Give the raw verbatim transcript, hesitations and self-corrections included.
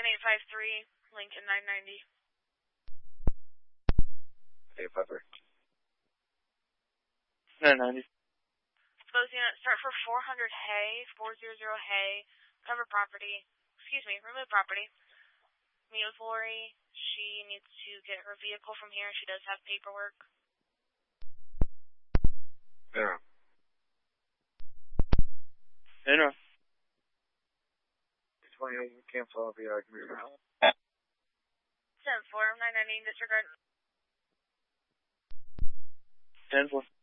eight five three, Lincoln nine ninety. eight five three. nine ninety. Exposed unit, start for four hundred Hay, four hundred Hay, cover property, excuse me, remove property. Meet with Lori. She needs to get her vehicle from here. She does have paperwork. Interim. Interim. twenty-eight, cancel the argument. ten four, nine ninety, disregard. ten four.